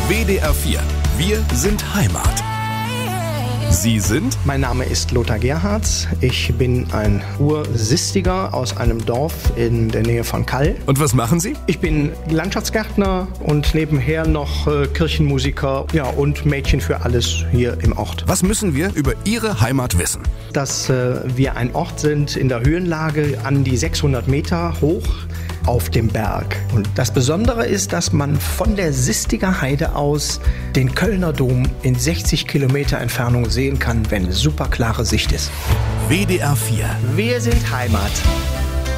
WDR 4. Wir sind Heimat. Sie sind? Mein Name ist Lothar Gerhards. Ich bin ein Ursistiger aus einem Dorf in der Nähe von Kall. Und was machen Sie? Ich bin Landschaftsgärtner und nebenher noch Kirchenmusiker, und Mädchen für alles hier im Ort. Was müssen wir über Ihre Heimat wissen? Dass wir ein Ort sind in der Höhenlage an die 600 Meter hoch auf dem Berg. Und das Besondere ist, dass man von der Sistiger Heide aus den Kölner Dom in 60 Kilometer Entfernung sehen kann, wenn super klare Sicht ist. WDR 4. Wir sind Heimat.